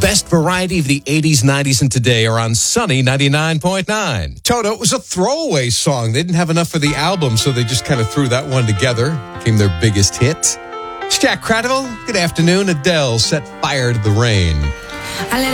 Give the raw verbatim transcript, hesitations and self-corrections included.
best variety of the eighties, nineties, and today are on Sunny ninety-nine point nine. Toto, it was a throwaway song. They didn't have enough for the album, so they just kind of threw that one together. Became their biggest hit. It's Jack Cradle. Good afternoon. Adele set fire to the rain.